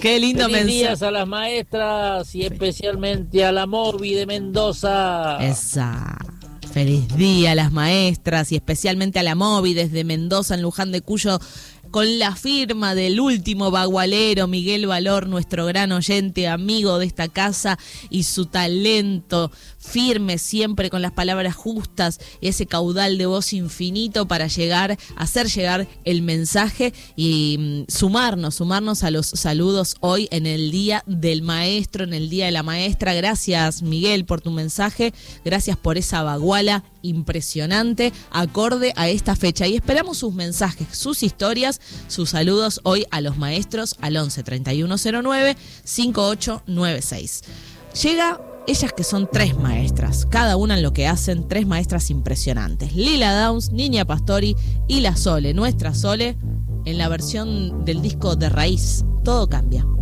Qué lindo Feliz mensaje. días a las maestras y especialmente a la Moby de Mendoza. Esa. Feliz día a las maestras y especialmente a la Moby desde Mendoza, en Luján de Cuyo, con la firma del último bagualero, Miguel Valor, nuestro gran oyente, amigo de esta casa, y su talento firme siempre con las palabras justas, ese caudal de voz infinito para hacer llegar el mensaje y sumarnos a los saludos hoy en el Día del Maestro, en el Día de la Maestra. Gracias, Miguel, por tu mensaje, gracias por esa baguala impresionante, acorde a esta fecha, y esperamos sus mensajes, sus historias, sus saludos hoy a los maestros al 11 3109 5896. Llega ellas, que son 3 maestras, cada una en lo que hacen, 3 maestras impresionantes: Lila Downs, Niña Pastori y la Sole, nuestra Sole, en la versión del disco de Raíz, Todo Cambia.